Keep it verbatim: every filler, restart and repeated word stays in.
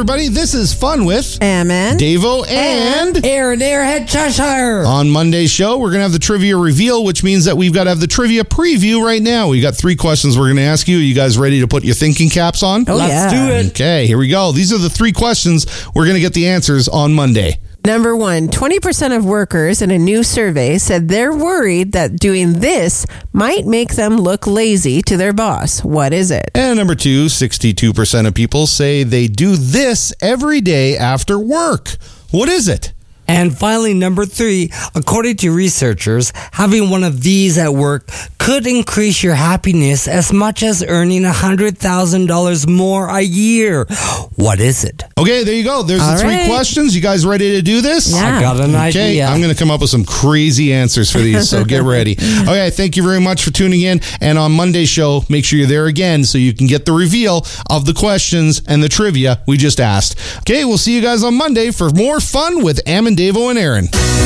everybody. This is Fun with Ammon, Davo, and, and Aaron Airhead Cheshire. On Monday's show, we're going to have the trivia reveal, which means that we've got to have the trivia preview right now. We got three questions we're going to ask you. Are you guys ready to put your thinking caps on? Oh, Let's yeah. do it. Okay, here we go. These are the three questions. We're going to get the answers on Monday. Number one, twenty percent of workers in a new survey said they're worried that doing this might make them look lazy to their boss. What is it? And number two, sixty-two percent of people say they do this every day after work. What is it? And finally, number three, according to researchers, having one of these at work could increase your happiness as much as earning one hundred thousand dollars more a year. What is it? Okay, there you go. There's All the three right. questions. You guys ready to do this? Yeah. I got an Okay, idea. I'm going to come up with some crazy answers for these, so get ready. Okay, thank you very much for tuning in. And on Monday's show, make sure you're there again so you can get the reveal of the questions and the trivia we just asked. Okay, we'll see you guys on Monday for more fun with Ammon, Davo, and Aaron.